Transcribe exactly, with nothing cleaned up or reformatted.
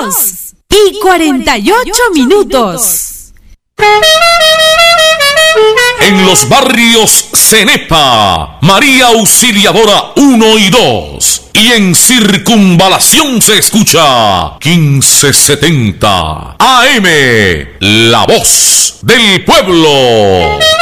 dos y cuarenta y ocho minutos. En los barrios Cenepa, María Auxiliadora uno y dos. Y en Circunvalación se escucha quince setenta A M, La Voz del Pueblo.